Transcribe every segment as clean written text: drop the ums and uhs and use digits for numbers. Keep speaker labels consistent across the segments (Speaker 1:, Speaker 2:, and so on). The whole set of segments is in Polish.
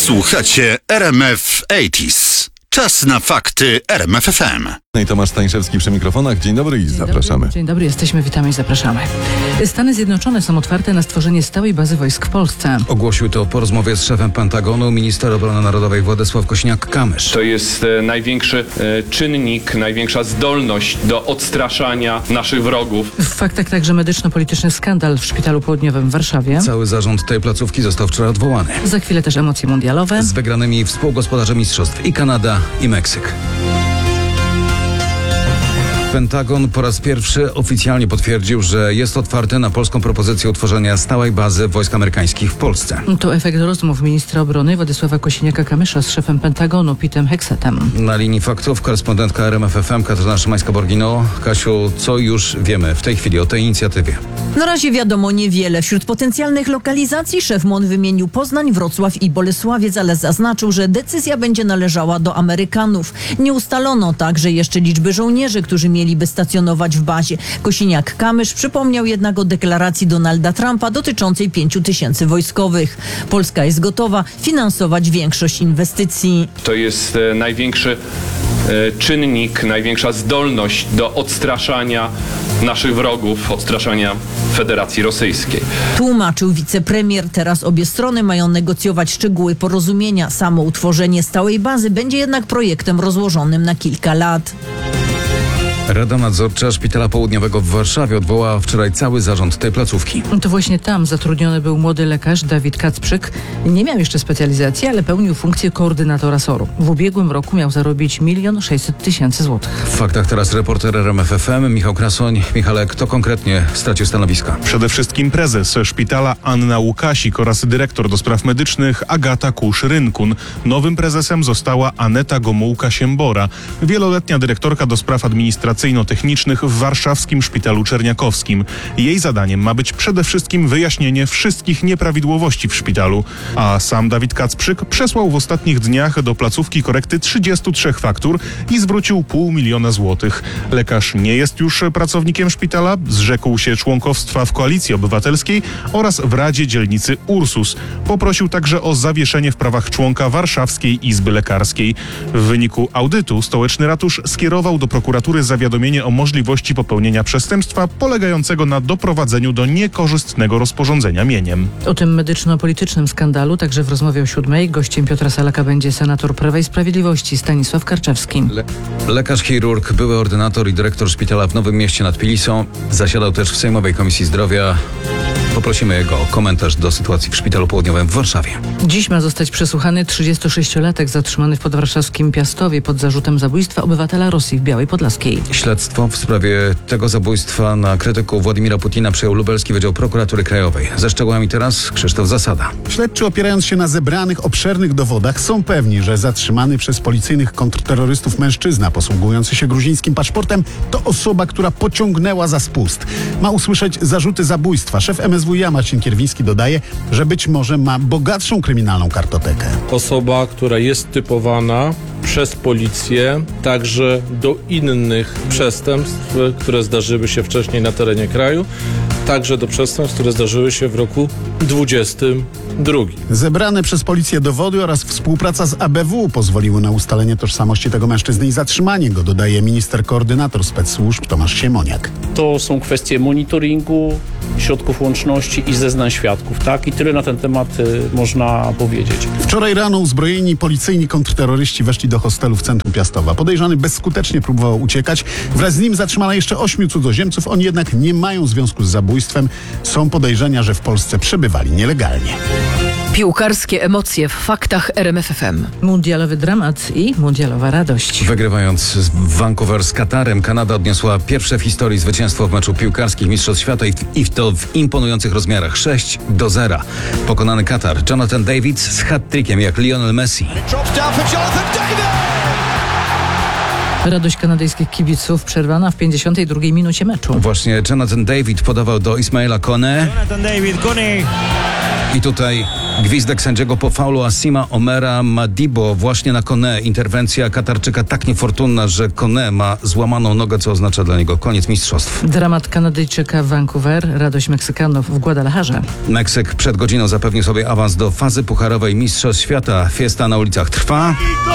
Speaker 1: Słuchacie RMF 80s. Czas na fakty RMF FM.
Speaker 2: I Tomasz Stańszewski przy mikrofonach. Dzień dobry i zapraszamy.
Speaker 3: Dzień dobry, jesteśmy, witamy i zapraszamy. Stany Zjednoczone są otwarte na stworzenie stałej bazy wojsk w Polsce.
Speaker 4: Ogłosił to po rozmowie z szefem Pentagonu minister obrony narodowej Władysław Kosiniak-Kamysz.
Speaker 5: To jest największy czynnik, największa zdolność do odstraszania naszych wrogów.
Speaker 3: W faktach także medyczno-polityczny skandal w Szpitalu Południowym w Warszawie.
Speaker 4: Cały zarząd tej placówki został wczoraj odwołany.
Speaker 3: Za chwilę też emocje mundialowe.
Speaker 4: Z wygranymi współgospodarzem mistrzostw i Kanada, i Meksyk. Pentagon po raz pierwszy oficjalnie potwierdził, że jest otwarty na polską propozycję utworzenia stałej bazy wojsk amerykańskich w Polsce.
Speaker 3: To efekt rozmów ministra obrony Władysława Kosiniaka-Kamysza z szefem Pentagonu Petem Hexetem.
Speaker 4: Na linii faktów korespondentka RMF FM Katarzyna Szymańska-Borgino. Kasiu, co już wiemy w tej chwili o tej inicjatywie?
Speaker 6: Na razie wiadomo niewiele. Wśród potencjalnych lokalizacji szef MON wymienił Poznań, Wrocław i Bolesławiec, ale zaznaczył, że decyzja będzie należała do Amerykanów. Nie ustalono także jeszcze liczby żołnierzy, którzy mieliby stacjonować w bazie. Kosiniak-Kamysz przypomniał jednak o deklaracji Donalda Trumpa dotyczącej 5 000 wojskowych. Polska jest gotowa finansować większość inwestycji.
Speaker 5: To jest największy czynnik, największa zdolność do odstraszania naszych wrogów, odstraszania Federacji Rosyjskiej.
Speaker 6: Tłumaczył wicepremier. Teraz obie strony mają negocjować szczegóły porozumienia. Samo utworzenie stałej bazy będzie jednak projektem rozłożonym na kilka lat.
Speaker 4: Rada Nadzorcza Szpitala Południowego w Warszawie odwołała wczoraj cały zarząd tej placówki.
Speaker 3: To właśnie tam zatrudniony był młody lekarz Dawid Kacprzyk. Nie miał jeszcze specjalizacji, ale pełnił funkcję koordynatora SOR-u. W ubiegłym roku miał zarobić 1 600 000 złotych.
Speaker 4: W faktach teraz reporter RMF FM Michał Krasoń. Michale, kto konkretnie stracił stanowiska?
Speaker 7: Przede wszystkim prezes szpitala Anna Łukasik oraz dyrektor do spraw medycznych Agata Kusz-Rynkun. Nowym prezesem została Aneta Gomułka-Siembora, wieloletnia dyrektorka do spraw administracyjno-technicznych w warszawskim Szpitalu Czerniakowskim. Jej zadaniem ma być przede wszystkim wyjaśnienie wszystkich nieprawidłowości w szpitalu. A sam Dawid Kacprzyk przesłał w ostatnich dniach do placówki korekty 33 faktur i zwrócił 500 000 złotych. Lekarz nie jest już pracownikiem szpitala, zrzekł się członkostwa w Koalicji Obywatelskiej oraz w Radzie Dzielnicy Ursus. Poprosił także o zawieszenie w prawach członka Warszawskiej Izby Lekarskiej. W wyniku audytu stołeczny ratusz skierował do prokuratury zawiadomienie o możliwości popełnienia przestępstwa polegającego na doprowadzeniu do niekorzystnego rozporządzenia mieniem.
Speaker 3: O tym medyczno-politycznym skandalu także w rozmowie o 7:00 gościem Piotra Salaka będzie senator Prawa i Sprawiedliwości Stanisław Karczewski.
Speaker 4: Lekarz chirurg, były ordynator i dyrektor szpitala w Nowym Mieście nad Pilisą zasiadał też w Sejmowej Komisji Zdrowia. Poprosimy jego o komentarz do sytuacji w Szpitalu Południowym w Warszawie.
Speaker 3: Dziś ma zostać przesłuchany 36-latek zatrzymany w podwarszawskim Piastowie pod zarzutem zabójstwa obywatela Rosji w Białej Podlaskiej.
Speaker 4: Śledztwo w sprawie tego zabójstwa na krytyku Władimira Putina przejął Lubelski Wydział Prokuratury Krajowej. Ze szczegółami teraz Krzysztof Zasada.
Speaker 8: Śledczy, opierając się na zebranych, obszernych dowodach, są pewni, że zatrzymany przez policyjnych kontrterrorystów mężczyzna posługujący się gruzińskim paszportem to osoba, która pociągnęła za spust. Ma usłyszeć zarzuty zabójstwa. Szef MSWiA Marcin Kierwiński dodaje, że być może ma bogatszą kryminalną kartotekę.
Speaker 9: Osoba, która jest typowana przez policję także do innych przestępstw, które zdarzyły się wcześniej na terenie kraju, także do przestępstw, które zdarzyły się w roku 2022.
Speaker 8: Zebrane przez policję dowody oraz współpraca z ABW pozwoliły na ustalenie tożsamości tego mężczyzny i zatrzymanie go, dodaje minister koordynator spec-służb Tomasz Siemoniak.
Speaker 10: To są kwestie monitoringu, środków łączności i zeznań świadków, tak? I tyle na ten temat można powiedzieć.
Speaker 8: Wczoraj rano uzbrojeni policyjni kontrterroryści weszli do hostelu w centrum Piastowa. Podejrzany bezskutecznie próbował uciekać. Wraz z nim zatrzymano jeszcze 8 cudzoziemców. Oni jednak nie mają związku z zabójstwem. Są podejrzenia, że w Polsce przebywali nielegalnie.
Speaker 11: Piłkarskie emocje w faktach RMF FM.
Speaker 3: Mundialowy dramat i mundialowa radość.
Speaker 4: Wygrywając w Vancouver z Katarem, Kanada odniosła pierwsze w historii zwycięstwo w meczu piłkarskich Mistrzostw Świata i to w imponujących rozmiarach 6-0. Pokonany Katar, Jonathan David z hat-trickiem jak Lionel Messi.
Speaker 3: Radość kanadyjskich kibiców przerwana w 52 minucie meczu.
Speaker 4: Właśnie Jonathan David podawał do Ismaila Kone. I tutaj Gwizdek sędziego po faulu Asima Omera Madibo właśnie na Kone. Interwencja Katarczyka tak niefortunna, że Kone ma złamaną nogę, co oznacza dla niego koniec mistrzostw.
Speaker 3: Dramat Kanadyjczyka w Vancouver, radość Meksykanów w Guadalajarze.
Speaker 4: Meksyk przed godziną zapewnił sobie awans do fazy pucharowej Mistrzostw Świata. Fiesta na ulicach trwa.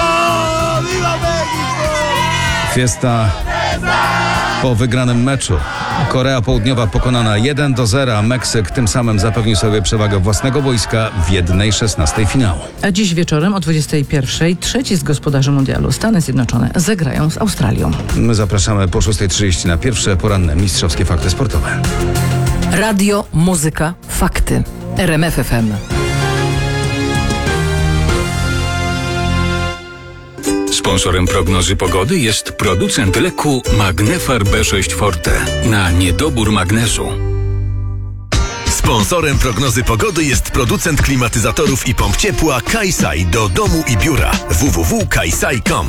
Speaker 4: Fiesta po wygranym meczu. Korea Południowa pokonana 1-0, a Meksyk tym samym zapewnił sobie przewagę własnego wojska w 1/16 finału.
Speaker 3: A dziś wieczorem o 21:00 trzeci z gospodarzy mundialu, Stany Zjednoczone, zagrają z Australią.
Speaker 4: My zapraszamy po 6:30 na pierwsze poranne mistrzowskie fakty sportowe.
Speaker 11: Radio, muzyka, fakty. RMF FM.
Speaker 1: Sponsorem prognozy pogody jest producent leku Magnefar B6 Forte na niedobór magnezu.
Speaker 12: Sponsorem prognozy pogody jest producent klimatyzatorów i pomp ciepła Kaisai do domu i biura www.kaisai.com.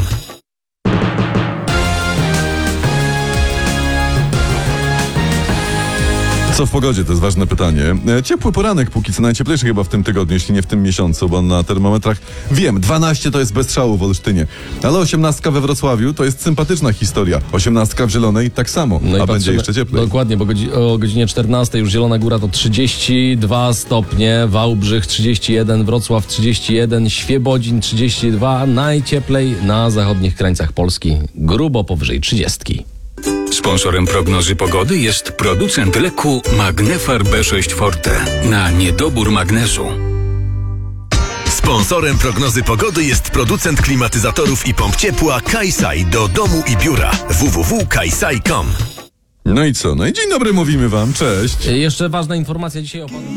Speaker 2: Co w pogodzie? To jest ważne pytanie. Ciepły poranek, póki co najcieplejszy chyba w tym tygodniu, jeśli nie w tym miesiącu, bo na termometrach wiem, 12 to jest bez strzału w Olsztynie, ale 18 we Wrocławiu to jest sympatyczna historia. 18 w Zielonej tak samo, a będzie jeszcze cieplej.
Speaker 13: Dokładnie, bo o godzinie 14 już Zielona Góra to 32 stopnie, Wałbrzych 31, Wrocław 31, Świebodzin 32, najcieplej na zachodnich krańcach Polski, grubo powyżej 30.
Speaker 1: Sponsorem prognozy pogody jest producent leku Magnefar B6 Forte na niedobór magnezu.
Speaker 12: Sponsorem prognozy pogody jest producent klimatyzatorów i pomp ciepła Kaisai do domu i biura www.kaisai.com.
Speaker 2: No i co? No i dzień dobry mówimy wam, cześć.
Speaker 13: Jeszcze ważna informacja dzisiaj o panu...